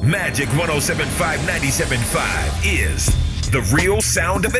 Magic 107.5, 97.5 is the real sound of